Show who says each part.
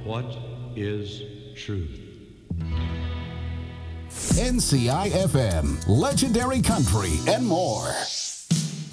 Speaker 1: What is truth?
Speaker 2: NCI FM, legendary country and more.